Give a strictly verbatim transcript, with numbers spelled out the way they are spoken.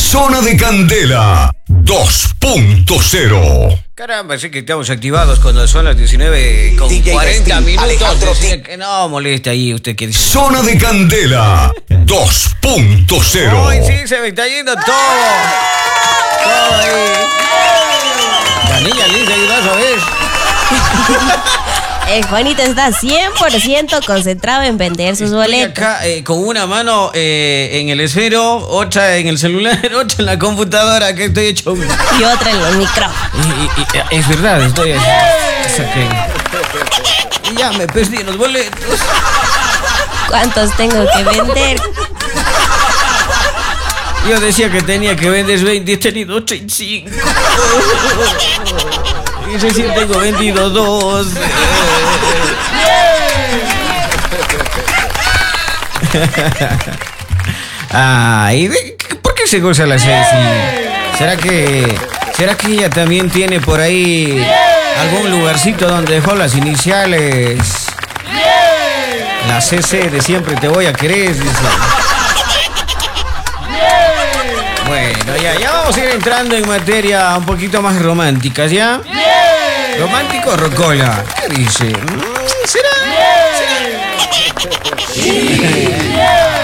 Zona de Candela dos punto cero. Caramba, sí que estamos activados cuando son las diecinueve con D J cuarenta Bestín, minutos. Alejandro Decía T. que no moleste ahí usted que dice. Zona de Candela dos punto cero. ¡Ay, sí! Se me está yendo todo. Todo ahí. La niña linda ayuda, ¿sabes? El Juanito está cien por ciento concentrado en vender sus Estoy boletos. acá eh, con una mano eh, en el esfero, otra en el celular, otra en la computadora, que estoy hecho un... Y otra en los micrófonos. Y, y- y- es verdad, estoy así. Saqué. Y ya me perdí los boletos. ¿Cuántos tengo que vender? Yo decía que tenía que vender veinte, he tenido treinta y cinco. Y recién tengo vendido dos. Ay, ¿de- ¿por qué se goza la Ceci? ¿Será que, será que ella también tiene por ahí algún lugarcito donde dejó las iniciales? La C C de siempre te voy a querer, dice. Bueno, ya, ya vamos a ir entrando en materia un poquito más románticas, ¿ya? ¿Romántico o rocola? ¿Qué dice? Mm, ¿Será? ¿Será?